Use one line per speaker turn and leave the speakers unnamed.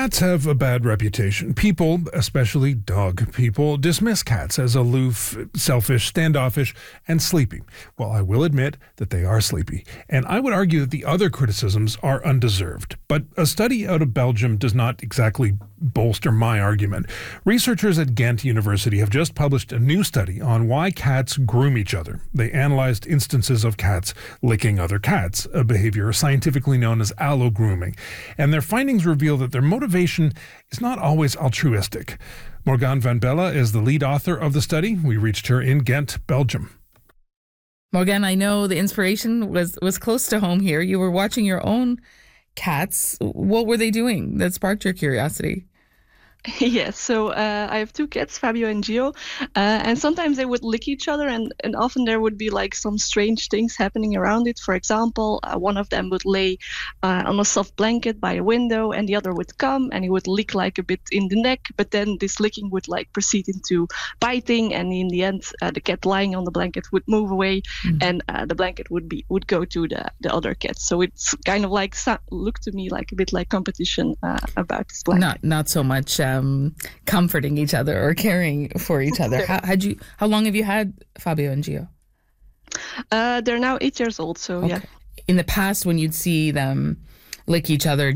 Cats have a bad reputation. People, especially dog people, dismiss cats as aloof, selfish, standoffish, and sleepy. Well, I will admit that they are sleepy, and I would argue that the other criticisms are undeserved. But a study out of Belgium does not exactly bolster my argument. Researchers at Ghent University have just published a new study on why cats groom each other. They analyzed instances of cats licking other cats, a behavior scientifically known as allogrooming, and their findings reveal that their motivation is not always altruistic. Morgane van Belle is the lead author of the study. We reached her in Ghent, Belgium.
Morgane, I know the inspiration was close to home here. You were watching your own cats. What were they doing that sparked your curiosity?
Yes, so I have two cats, Fabio and Gio, and sometimes they would lick each other, and often there would be like some strange things happening around it. For example, one of them would lay on a soft blanket by a window, and the other would come and he would lick like a bit in the neck, but then this licking would like proceed into biting, and in the end, the cat lying on the blanket would move away, and the blanket would go to the other cat. So it's kind of like looked to me like a bit like competition about this blanket.
Not so much. Comforting each other or caring for each other. How long have you had Fabio and Gio?
They're now 8 years old, so
okay.
yeah.
In the past, when you'd see them lick each other,